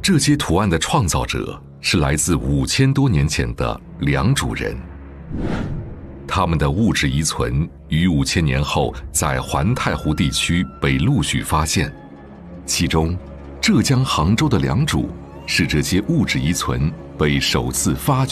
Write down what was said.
这些图案的创造者是来自5000多年前的良渚人，他们的物质遗存于5000年后在环太湖地区被陆续发现，其中浙江杭州的良渚是这些物质遗存被首次发掘